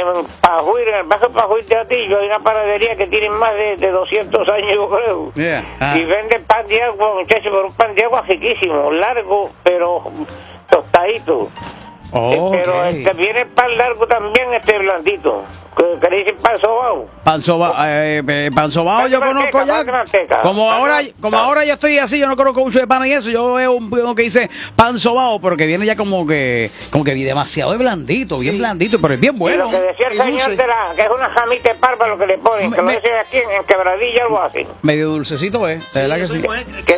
en Pajuir, en el bajo Pajuir de Atillo, hay una panadería que tiene más de 200 años, yo creo. Y venden pan de agua, muchachos, pero un pan de agua riquísimo, largo, pero tostadito. Pero viene el pan largo también, blandito, que le dicen pan sobao. Pan sobao yo conozco ya. Como ahora yo estoy así, yo no conozco mucho de pan y eso. Yo veo uno que dice pan sobao, pero que viene ya como que demasiado blandito, bien blandito, pero es bien bueno. Y lo que decía el señor que es una jamita de parva lo que le ponen, que lo dicen aquí en Quebradilla algo así. Medio dulcecito, de verdad que sí.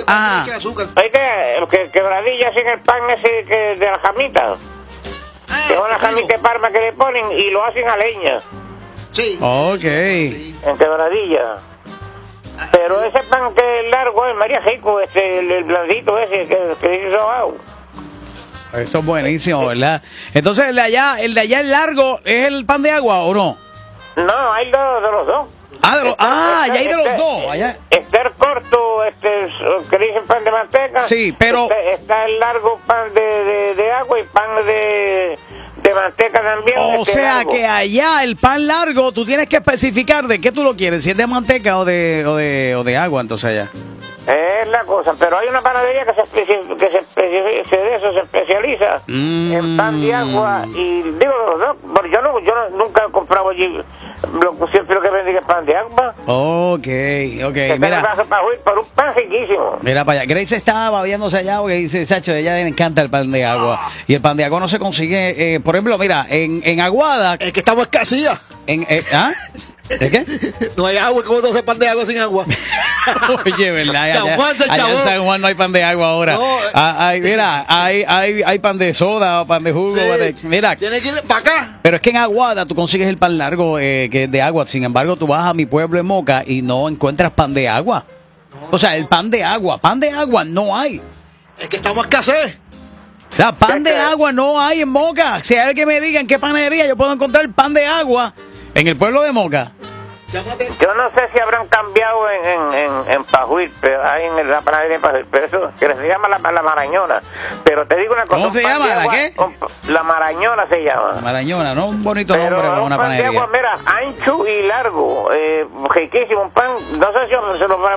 Que Quebradilla hacen el pan ese de la jamita. Que es una jamita de parma que le ponen y lo hacen a leña. Sí. Ok. En Quebradilla. Pero ese pan que es largo es María Rico, el blandito ese que dice sobao. Eso es buenísimo, ¿verdad? Entonces el de allá el largo, ¿es el pan de agua o no? No, hay de los dos. Ya hay de los dos. Allá. Está el corto, que le dicen pan de manteca. Sí, pero... Está el largo pan de agua y pan de manteca también. O sea largo. Que allá el pan largo, tú tienes que especificar de qué tú lo quieres, si es de manteca o de agua, entonces allá. Es la cosa, pero hay una panadería que se especializa en pan de agua y digo, yo nunca he comprado allí, siempre lo que venden es pan de agua. Ok, mira. Por un pan riquísimo. Mira para allá, Grace estaba babiándose allá porque dice, Sacho, a ella le encanta el pan de agua. Y el pan de agua no se consigue, por ejemplo, mira, en Aguada. Es que estamos escasía. ¿De qué? No hay agua, ¿cómo te hace pan de agua sin agua? Oye, ¿verdad? San Juan se chavó. En San Juan no hay pan de agua ahora. No, mira, hay pan de soda o pan de jugo. Sí, mira. Tiene que ir para acá. Pero es que en Aguada tú consigues el pan largo que es de agua. Sin embargo, tú vas a mi pueblo en Moca y no encuentras pan de agua. O sea, el pan de agua no hay. Es que estamos escasez. La pan de agua no hay en Moca. Si hay alguien que me diga en qué panadería yo puedo encontrar pan de agua en el pueblo de Moca. Yo no sé si habrán cambiado en Pajuir, pero hay en la panadería de Pajuir, pero eso que se llama la Marañona. Pero te digo una cosa. ¿Cómo se llama? ¿La qué? La Marañona se llama. Marañona, ¿no? Un bonito nombre para una panadería. Pan de agua, mira, ancho y largo, riquísimo, un pan, no sé si se lo van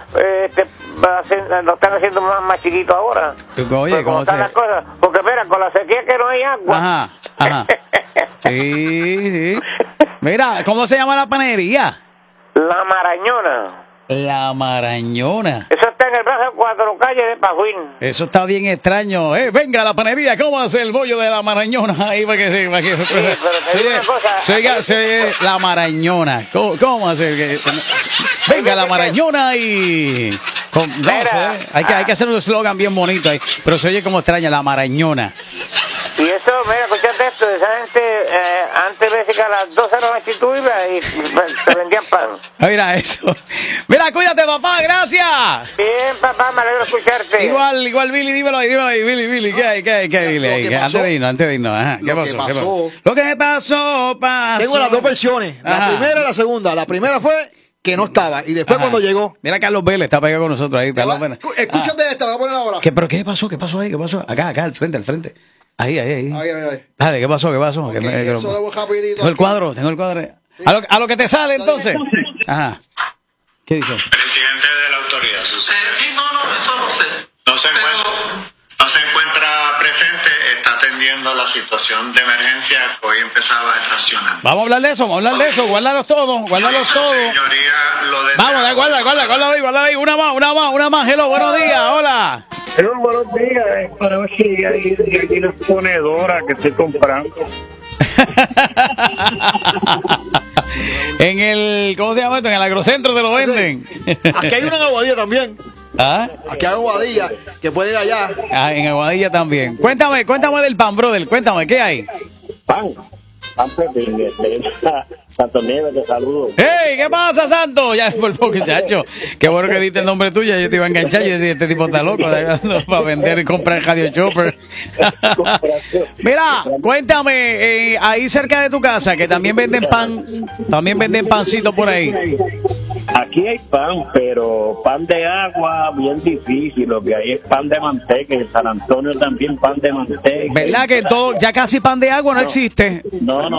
lo están haciendo más chiquito ahora. Oye, ¿cómo están las cosas? Porque mira, con la sequía que no hay agua. Ajá. Sí. Mira, ¿cómo se llama la panadería? La Marañona. La Marañona. Eso está en el brazo 4 calles de Pajuín. Eso está bien extraño. Venga, la panadería, ¿cómo hace el bollo de la Marañona? Ahí para que sí, pero te digo una cosa. La Marañona. ¿Cómo hace? Venga, la Marañona y... hay que hacer un eslogan bien bonito ahí. Pero se oye como extraña, la Marañona. Y eso, mira, escuchate esto, esa gente, antes de que a las 12 de la noche tú ibas y te vendían pan. Mira eso. Mira, cuídate, papá, gracias. Bien, papá, me alegro de escucharte. Igual, Billy, dímelo ahí, Billy, ¿qué hay, Billy? Antes de irnos, ajá. ¿Qué pasó? Lo que pasó. Tengo las dos versiones, la primera y la segunda. La primera fue que no estaba, y después cuando llegó. Mira, Carlos Vélez está pegado con nosotros ahí. Escúchate esta, la voy a poner ahora. ¿Pero qué pasó? ¿Qué pasó ahí? Acá, al frente. Ahí. Dale, ¿qué pasó? Okay, eso lo voy rapidito. Tengo el cuadro. Sí. A lo que te sale, entonces. Ajá. ¿Qué dice? Presidente de la autoridad. Sí, eso no sé. No se encuentra presente, está atendiendo la situación de emergencia que hoy empezaba a estacionar. Vamos a hablar de eso, guárdalos todos. Señoría, lo de... Vamos, guarda ahí, una más. Hello, buenos días, hola. Buenos días, para ver si hay una ponedora que estoy comprando. En el, ¿cómo se llama esto? En el agrocentro se lo venden. Aquí hay una en Aguadilla también. Aquí hay Aguadilla, que puede ir allá. En Aguadilla también. Cuéntame del pan, brother. Cuéntame, ¿qué hay? Pan Pepín, Santo Nieves, te saludo. ¡Hey! ¿Qué pasa, Santo? Ya por poco, chacho. Qué bueno que diste el nombre tuyo. Yo te iba a enganchar. Yo decía, este tipo está loco para vender y comprar Radio Chopper. Mira, cuéntame, ahí cerca de tu casa, que también venden pancito por ahí. Aquí hay pan, pero pan de agua bien difícil. Lo que hay es pan de manteca. En San Antonio también pan de manteca. ¿Verdad que todo, ya casi pan de agua no existe? No.